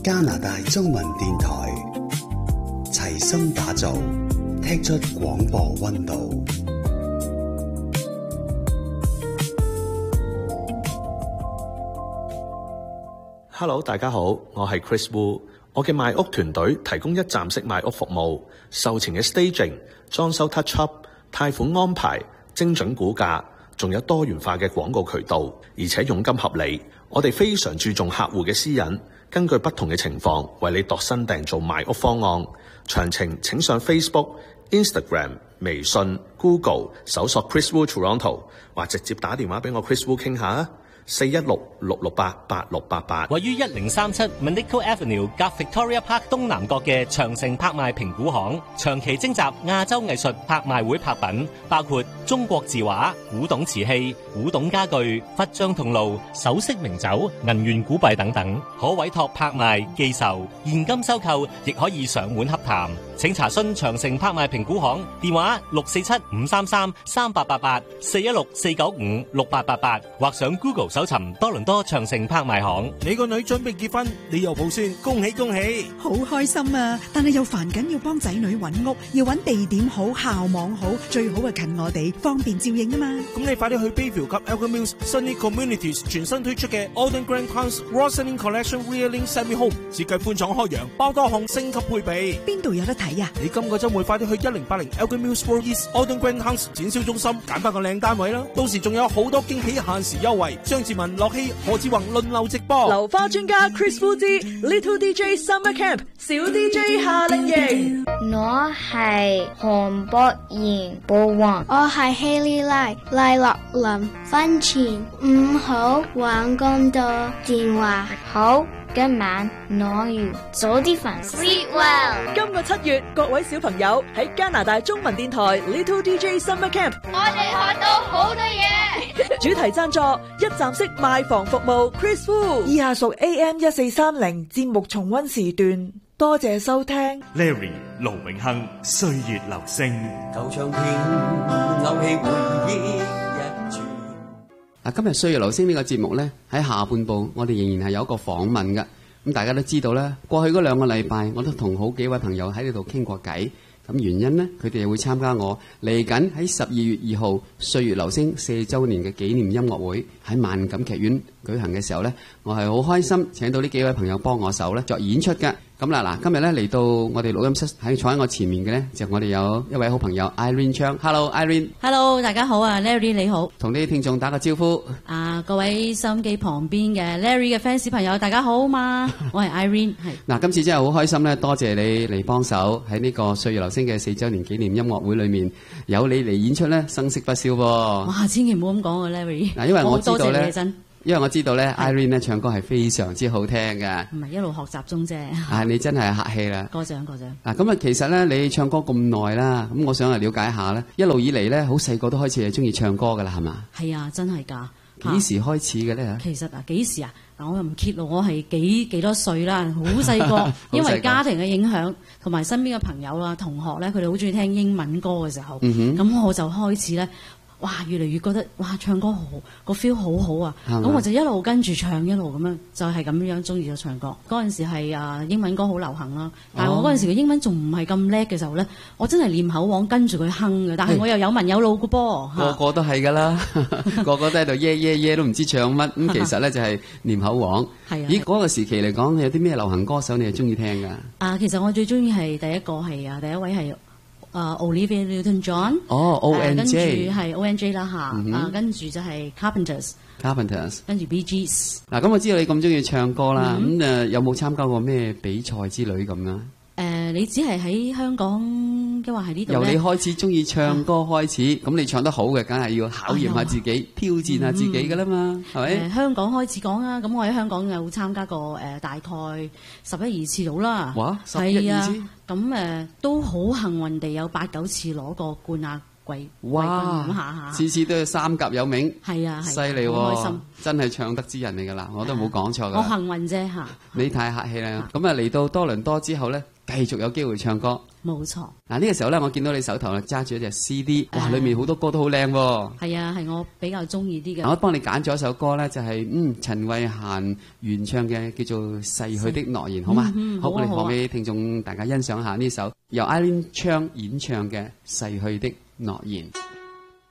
加拿大中文電台，齊心打造，踢出廣播溫度。 Hello， 大家好，我係 Chris Wu。我嘅賣屋團隊提供一站式賣屋服務，售前嘅 staging、裝修 touch up、貸款安排、精準估價，仲有多元化嘅廣告渠道，而且佣金合理。我哋非常注重客戶嘅私隱，根據不同嘅情況為你度身訂造賣屋方案。詳情請上 Facebook、Instagram、微信、Google 搜索 Chris Wu Toronto， 或直接打電話俾我 Chris Wu 傾下啊。416-668-8688， 位於1037 Manico Avenue 隔 Victoria Park 東南角嘅長城拍賣評估行，長期徵集亞洲藝術拍賣會拍品，包括中國字畫、古董瓷器、古董家具、佛像銅爐、首飾名酒、銀元古幣等等，可委託拍賣、寄售、現金收購，亦可以上門洽談。請查詢長城拍賣評估行電話647-533-3888 416-495-6888，或上 Google 搜尋多倫多長城拍賣行。 你個女準備結婚，你又抱孫，恭喜恭喜！ 好開心啊！但係又煩緊要幫仔女揾屋，要揾地點好、校網好，最好係近我哋，方便照應啊嘛。 咁你快啲去 Bayview 及 Elgin Mills Sunny Communities 全新推出嘅 Alden Grand House Rosening Collection Reeling Semi Home， 設計寬敞開揚，包多項升級配備。 邊度有得睇啊？ 你今個週末快啲去1080 Elgin Mills Road East Alden Grand House 展銷中心揀翻個靚單位啦！到時仲有好多驚喜限時優惠。張志文、樂希、何志宏輪流直播。 流花專家 Chris Wu 之 Little DJ Summer Camp 小 DJ 夏令營。 我係韓博賢寶王，我係希利拉賴樂林。婚前唔好玩咁多電話，好，今晚我要早啲瞓。Sleep well。 今個7月，各位小朋友喺加拿大中文電台 Little DJ Summer Camp， 我哋學到好多嘢。 主題贊助一站式賣房服務 Chris Wu。 以下屬 AM1430 節目重溫時段，多謝收聽。 Larry 盧永亨歲月留聲， 舊唱片勾起回憶一轉。 今日歲月留聲呢個節目呢，喺下半部我哋仍然係有一個訪問嘅。咁大家都知道啦，過去嗰2個禮拜我都同好幾位朋友喺呢度傾過偈。咁原因呢，佢哋會參加我嚟緊喺12月2號歲月留聲4週年嘅紀念音樂會喺萬錦劇院舉行嘅時候呢，我係好開心請到呢幾位朋友幫我手呢作演出嘅。咁啦，今日咧嚟到我哋錄音室，坐喺我前面嘅咧就我哋有一位好朋友 Irene Chang。Hello Irene。Hello， 大家好啊 ，Larry 你好。 同啲聽眾打個招呼。 各位收音機旁邊嘅 Larry 嘅 fans 朋友，大家好嘛？我係 Irene 係。 嗱，今次真係好開心咧，多謝你嚟幫手喺呢個歲月留聲嘅4週年紀念音樂會裏面，有你嚟演出咧，生色不少噃。 哇，千祈唔好咁講啊 Larry。 嗱，因為我知道咧。因為我知道咧 ，Irene 咧唱歌係非常之好聽嘅。 唔係一路學習中啫。 你真係客氣啦。 過獎。 咁啊，其實咧你唱歌咁耐啦，咁我想嚟了解一下咧，一路以嚟咧好細個都開始係中意唱歌噶啦，係嘛？ 係啊，真係㗎。 幾時開始嘅咧？ 其實幾時啊？我又唔揭露我係幾多歲啦，好細個，因為家庭嘅影響同埋身邊嘅朋友啦、同學咧，佢哋好中意聽英文歌嘅時候，咁我就開始咧。哇！越嚟越覺得哇，唱歌好個 feel 好好啊！咁我就一路跟住唱，一路咁樣就係咁樣中意咗唱歌。嗰陣時係英文歌好流行啦，但係我嗰陣時嘅英文仲唔係咁叻嘅時候咧，我真係念口簧跟住佢哼嘅。但係我又有文有路嘅噃， 個個都係㗎啦，個個都喺度耶耶耶都唔知唱乜咁。其實咧就係念口簧。係啊。咦，嗰個時期嚟講，有啲咩流行歌手你係中意聽㗎？ 其實我最中意係第一位係。Olivia Newton-John， ONJ， 跟住係 ONJ 啦嚇，跟住就係 Carpenters， 跟住 Bee Gees。 嗱，咁我知道你咁中意唱歌啦，咁有冇參加過咩比賽之類咁啊？ 你只係喺香港，抑或係呢度咧？ 由你開始中意唱歌開始，咁你唱得好嘅，梗係要考驗下自己，挑戰下自己噶啦嘛，係咪？ 香港開始講啊，咁我喺香港有參加過大概11、12次到啦。 哇！11、12次？ 咁都好幸運地有8、9次攞過冠亞季。 哇！次次都要3甲有名。 係啊， 犀利喎！ 好開心， 真係唱得之人嚟㗎啦，我都冇講錯㗎。 我幸運啫嚇。 你太客氣啦。咁嚟到多倫多之後咧， 繼續有機會唱歌。 冇錯。 嗱，呢個時候咧，我見到你手頭揸住一隻 CD， 哇，裏面好多歌都好靚喎。 係啊，係我比較中意啲嘅。 我幫你揀咗一首歌咧，就係陳慧嫻原唱嘅，叫做《逝去的諾言》，好嘛？好，我哋放俾聽眾大家欣賞下呢首由 Eileen Chang 演唱嘅《逝去的諾言》。